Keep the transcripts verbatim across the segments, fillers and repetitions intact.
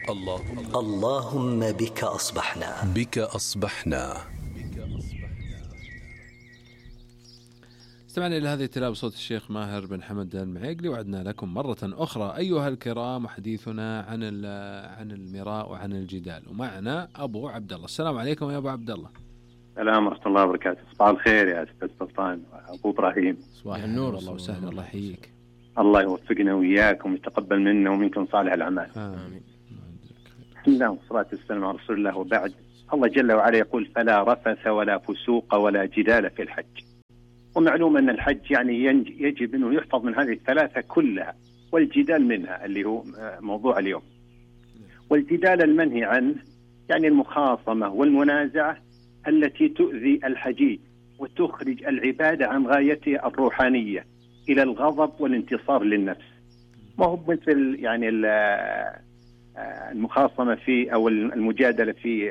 اللهم اللهم بك أصبحنا بك أصبحنا. استمعنا إلى هذه التلاوة بصوت الشيخ ماهر بن حمد المعيقلي. وعدنا لكم مرة أخرى أيها الكرام حديثنا عن عن المراء وعن الجدال، ومعنا أبو عبد الله. السلام عليكم يا أبو عبد الله. السلام ورحمة الله وبركاته. صباح الخير يا أستاذ سلطان أبو إبراهيم. صباح النور. الله وسهلا. الله يحييك. الله يوفقنا وإياكم ويتقبل منا ومنكم صالح الأعمال. آمين. بسم الله والصلاة والسلام على رسول الله، وبعد. الله جل وعلا يقول: فلا رفث ولا فسوق ولا جدال في الحج. ومعلوم أن الحج يعني يجب أنه يحفظ من هذه الثلاثة كلها، والجدال منها اللي هو موضوع اليوم. والجدال المنهي عنه يعني المخاصمة والمنازعة التي تؤذي الحجيج وتخرج العبادة عن غايتها الروحانية إلى الغضب والانتصار للنفس. ما هو مثل يعني المخاصمة في أو المجادلة في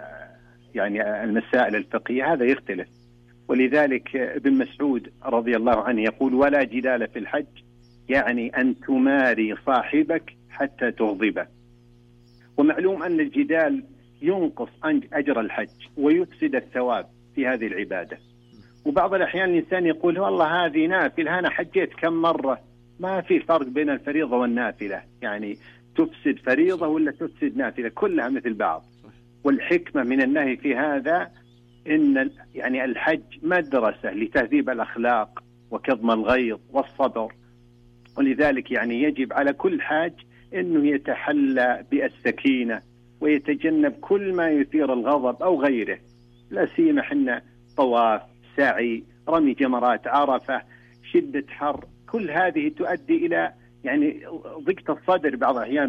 يعني المسائل الفقهية، هذا يختلف. ولذلك ابن مسعود رضي الله عنه يقول: ولا جدال في الحج، يعني أن تماري صاحبك حتى تغضبه. ومعلوم أن الجدال ينقص أجر الحج ويفسد الثواب في هذه العبادة. وبعض الأحيان الإنسان يقول: والله هذه نافلة، أنا حجيت كم مرة. ما في فرق بين الفريضة والنافلة، يعني تفسد فريضة ولا تفسد نافلة، كلها مثل بعض. والحكمة من النهي في هذا إن يعني الحج مدرسة لتهذيب الأخلاق وكظم الغيظ والصبر. ولذلك يعني يجب على كل حاج أنه يتحلى بالسكينة ويتجنب كل ما يثير الغضب أو غيره، لا سيما حنا طواف، سعي، رمي جمرات عرفة، شدة حر، كل هذه تؤدي إلى يعني ضيق الصدر بعض الأحيان،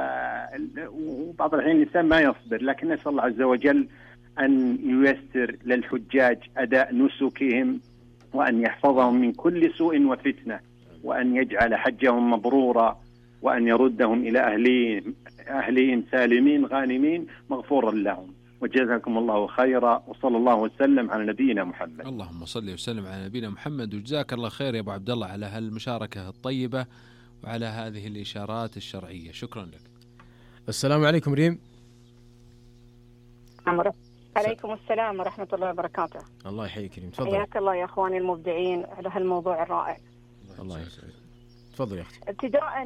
وبعض الأحيان الإنسان ما يصبر. لكن نسأل الله عز وجل أن ييسر للحجاج أداء نسكهم، وأن يحفظهم من كل سوء وفتنة، وأن يجعل حجهم مبرورا، وأن يردهم إلى أهلين أهلين سالمين غانمين مغفورا لهم. وجزاكم الله خيرا، وصلى الله وسلم على نبينا محمد. اللهم صل وسلم على نبينا محمد. وجزاك الله خير يا أبو عبد الله على هالمشاركة الطيبة وعلى هذه الإشارات الشرعية. شكرا لك. السلام عليكم ريم. عليكم السلام ورحمة الله وبركاته. الله يحييك ريم، تفضل. حياك الله يا أخواني المبدعين على هالموضوع الرائع. الله يسعدك. تفضل يا أختي. ابتداء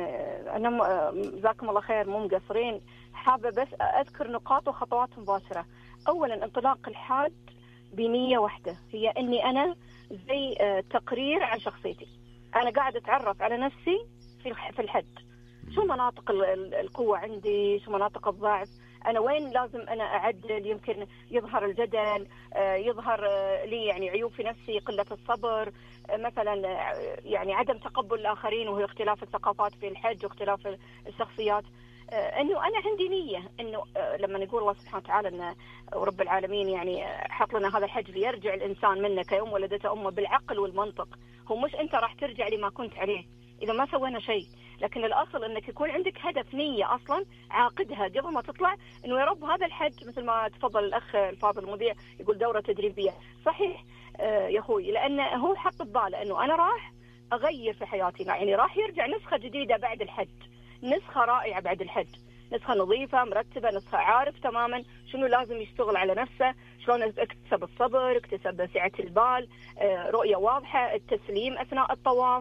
أنا جزاكم الله خير، مو مقصرين. حابة بس أذكر نقاط وخطوات مباشرة. أولا، انطلاق الحاج بنية واحدة، هي أني أنا زي تقرير عن شخصيتي. أنا قاعدة أتعرف على نفسي في الحج، شو مناطق القوة عندي، شو مناطق الضعف، أنا وين لازم أنا أعدل، يمكن يظهر الجدل، يظهر لي يعني عيوب في نفسي، قلة الصبر مثلا، يعني عدم تقبل الآخرين وهي اختلاف الثقافات في الحج واختلاف الشخصيات. أنه أنا عندي نية أنه لما نقول الله سبحانه وتعالى أن رب العالمين يعني حط لنا هذا الحج ليرجع الإنسان منه كيوم ولدته أمه بالعقل والمنطق. هو مش أنت راح ترجع لما كنت عليه إذا ما سوينا شيء، لكن الأصل أنك يكون عندك هدف، نية أصلا عاقدها قبل ما تطلع، أنه يا رب هذا الحج مثل ما تفضل الأخ الفاضل المذيع يقول دورة تدريبية. صحيح آه يا أخوي، لأنه هو حط بباله أنه أنا راح أغير في حياتي، يعني راح يرجع نسخة جديدة بعد الحج، نسخة رائعة بعد الحج، نسخة نظيفة مرتبة، نسخة عارف تماما شنو لازم يشتغل على نفسه، شلون اكتسب الصبر، اكتسب سعة البال، آه رؤية واضحة، التسليم أثناء الطواف،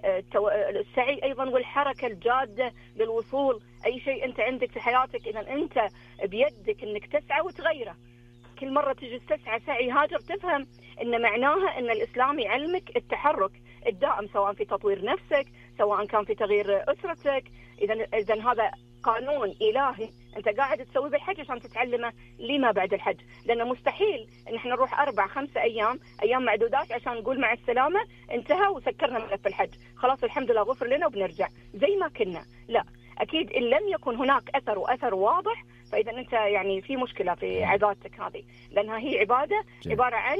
السعي أيضا والحركة الجادة للوصول. أي شيء أنت عندك في حياتك إذا أنت بيدك أنك تسعى وتغيره. كل مرة تجي تسعى سعي هاجر تفهم أن معناها أن الإسلام يعلمك التحرك الدائم، سواء في تطوير نفسك، سواء كان في تغيير أسرتك. إذا إذا هذا قانون إلهي أنت قاعد تسوي بالحج عشان تتعلمه لما بعد الحج، لأنه مستحيل إن إحنا نروح أربع خمسة أيام أيام معدودات عشان نقول مع السلامة انتهى وسكرنا ملف الحج، خلاص الحمد لله غفر لنا وبنرجع زي ما كنا. لا، أكيد إن لم يكن هناك أثر وأثر واضح فإذا أنت يعني في مشكلة في عبادتك هذه، لأنها هي عبادة جميل. عبارة عن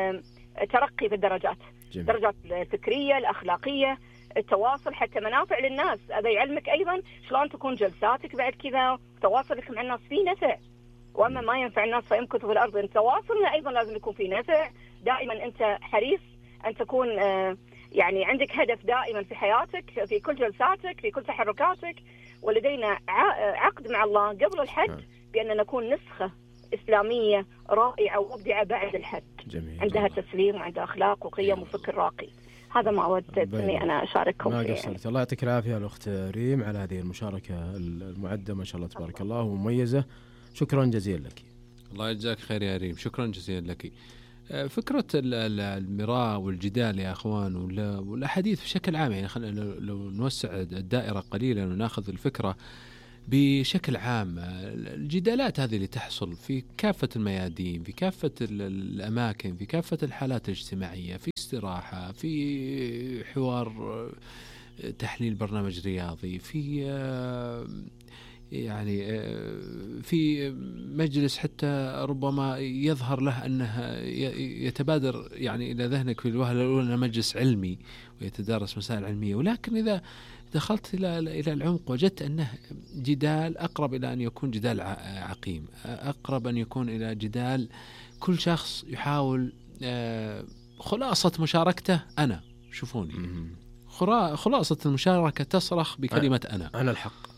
ترقي بالدرجات، جميل. درجات الفكرية، الأخلاقية، التواصل، حتى منافع للناس. هذا يعلمك أيضا شلون تكون جلساتك بعد كذا، تواصلك مع الناس فيه نفع، وأما ما ينفع الناس فيمكث في الأرض. إن تواصلنا أيضا لازم يكون فيه نفع. دائما أنت حريص أن تكون يعني عندك هدف دائما في حياتك، في كل جلساتك، في كل تحركاتك، ولدينا عقد مع الله قبل الحج بأن نكون نسخة إسلامية رائعة ومبدعة بعد الحج. جميل. عندها تسليم وعندها أخلاق وقيم وفكر راقي. هذا ما أودت أني أنا أشارككم ما فيه. قصرت. الله يعطيك العافية الأخت ريم على هذه المشاركة المعدة ما شاء الله تبارك الله ومميزة. شكرا جزيلا لك. الله يجزاك خير يا ريم، شكرا جزيلا لك. فكرة المراء والجدال يا أخوان والأحاديث بشكل عام، يعني خلينا لو نوسع الدائرة قليلا ونأخذ الفكرة بشكل عام. الجدالات هذه اللي تحصل في كافة الميادين، في كافة الأماكن، في كافة الحالات الاجتماعية، في استراحة، في حوار تحليل برنامج رياضي، في يعني في مجلس حتى ربما يظهر له أنه يتبادر يعني إلى ذهنك في الوهلة الأولى مجلس علمي ويتدارس مسائل علمية، ولكن إذا دخلت إلى إلى العمق وجدت أنه جدال أقرب إلى أن يكون جدال عقيم، أقرب أن يكون إلى جدال كل شخص يحاول خلاصة مشاركته أنا شوفوني، خلاصة المشاركة تصرخ بكلمة أنا أنا الحق.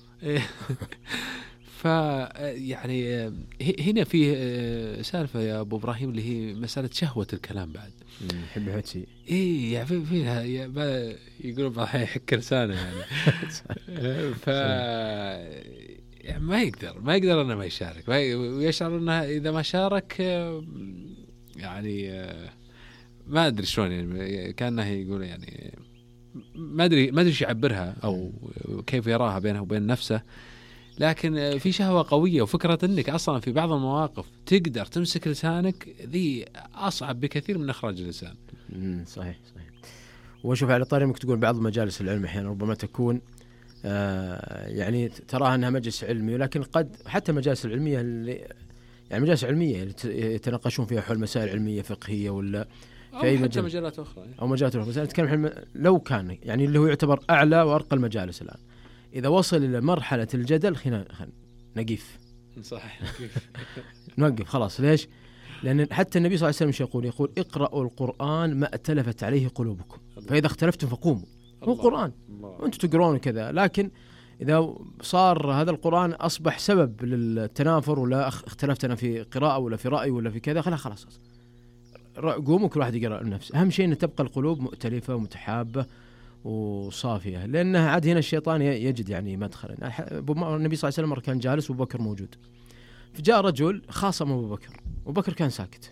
ف يعني هنا في سالفة يا أبو إبراهيم اللي هي مسألة شهوة الكلام بعد. يحب هاتشي. إيه يعني فيها يقولون بعض يحك لسانه يعني. ف يعني ما يقدر ما يقدر أنه ما يشارك، ويشعر أنه إذا ما شارك يعني ما أدري شلون يعني كأنه يقول يعني ما أدري ما أدري إيش يعبرها أو كيف يراها بينه وبين نفسه، لكن في شهوة قوية. وفكرة أنك أصلا في بعض المواقف تقدر تمسك لسانك ذي أصعب بكثير من إخراج اللسان. صحيح صحيح. وشوف على طاري انك تقول بعض مجالس العلم احيانا ربما تكون آه يعني تراها انها مجلس علمي، ولكن قد حتى المجالس العلميه اللي يعني مجالس علميه يتناقشون فيها حول مسائل علميه فقهيه ولا في أي مجال مجالات أخرى أو مجالات أخرى. بس نتكلم لو كان يعني اللي هو يعتبر أعلى وأرقى المجالس الآن، إذا وصل إلى مرحلة الجدل خلينا نقف. صحيح نوقف خلاص. ليش؟ لأن حتى النبي صلى الله عليه وسلم يقول يقول اقرأوا القرآن ما اتلفت عليه قلوبكم، فإذا اختلفتم فقوموا. هو قرآن وأنتم تقرون كذا، لكن إذا صار هذا القرآن أصبح سبب للتنافر ولا اختلفتنا في قراءة ولا في رأي ولا في كذا، خلاص خلاص قوموا كل واحد يقرأ لنفسه. أهم شيء أن تبقى القلوب مؤتلفة ومتحابة وصافية، لأنها عاد هنا الشيطان يجد يعني مدخلا. النبي صلى الله عليه وسلم كان جالس وأبو بكر موجود، فجاء رجل خاصم أبو بكر وأبو بكر كان ساكت،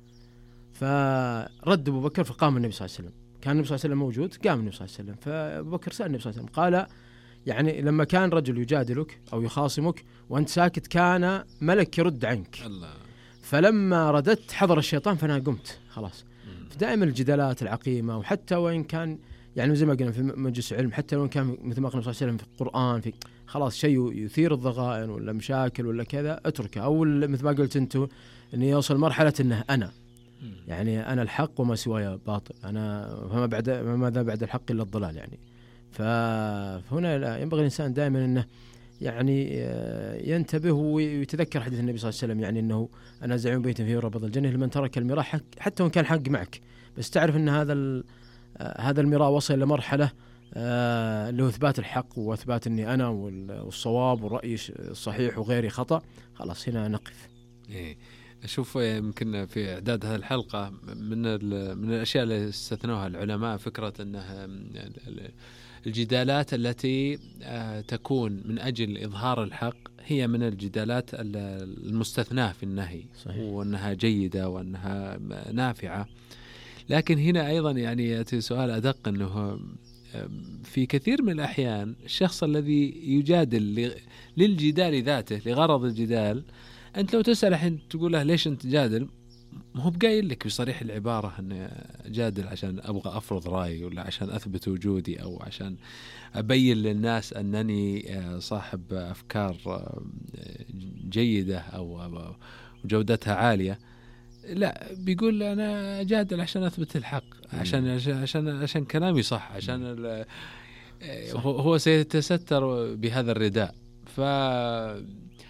فرد أبو بكر فقام النبي صلى الله عليه وسلم. كان النبي صلى الله عليه وسلم موجود، قام النبي صلى الله عليه وسلم، فأبو بكر سأل النبي صلى الله عليه وسلم قال يعني لما كان رجل يجادلك أو يخاصمك وأنت ساكت كان ملك يرد عنك الله. فلما رددت حضر الشيطان فأنا قمت خلاص. فدائما الجدالات العقيمة، وحتى وإن كان يعني زي ما قلنا في مجلس علم، حتى وإن كان مثل ما قال النبي صلى الله عليه وسلم في القرآن في خلاص شيء يثير الضغائن ولا مشاكل ولا كذا اتركه، أو مثل ما قلت أنتم إنه يوصل مرحلة إنه أنا يعني أنا الحق وما سواي باطل، أنا فما بعد ماذا بعد الحق إلا الضلال يعني. فهنا لا ينبغي الإنسان دائما إنه يعني ينتبه ويتذكر حديث النبي صلى الله عليه وسلم، يعني أنه أنا زعيم بيت فيه ربض الجنة لمن ترك المراء حتى وإن كان حق معك، بس تعرف أن هذا هذا المراء وصل إلى مرحلة اللي هو إثبات الحق وإثبات أني أنا والصواب والرأي الصحيح وغيري خطأ، خلاص هنا نقف. إيه أشوف يمكن في إعداد هذه الحلقة من من الأشياء اللي استثنوها العلماء فكرة أنها الجدالات التي تكون من أجل إظهار الحق هي من الجدالات المستثناة في النهي. صحيح. وأنها جيدة وأنها نافعة. لكن هنا أيضا يعني يأتي سؤال أدق، أنه في كثير من الأحيان الشخص الذي يجادل للجدال ذاته لغرض الجدال، أنت لو تسأل الحين تقول له ليش أنت جادل، ما هو بقايل لك بصريح العبارة أن جادل عشان أبغى أفرض رأيي ولا عشان أثبت وجودي أو عشان أبين للناس أنني صاحب أفكار جيدة أو جودتها عالية. لا، بيقول أنا جادل عشان أثبت الحق، عشان عشان عشان كلامي صح، عشان هو سيتستر بهذا الرداء. ف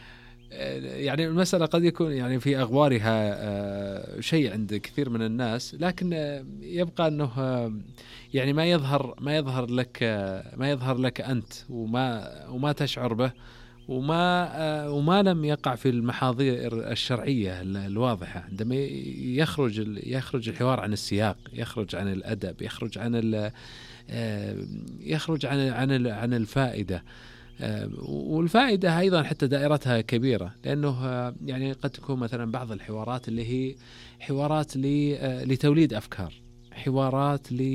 يعني المسألة قد يكون يعني في أغوارها شيء عند كثير من الناس، لكن يبقى أنه يعني ما يظهر ما يظهر لك ما يظهر لك أنت وما وما تشعر به، وما وما لم يقع في المحاذير الشرعية الواضحة. عندما يخرج يخرج الحوار عن السياق، يخرج عن الأدب، يخرج عن يخرج عن عن عن الفائدة. والفائدة أيضا حتى دائرتها كبيرة، لأنه يعني قد تكون مثلا بعض الحوارات اللي هي حوارات لتوليد أفكار، حوارات ل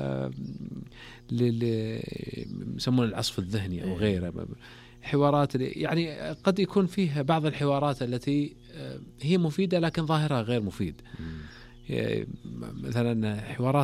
يسمون العصف الذهني أو غيره، حوارات يعني قد يكون فيها بعض الحوارات التي هي مفيدة لكن ظاهرها غير مفيد. مثلا حوارات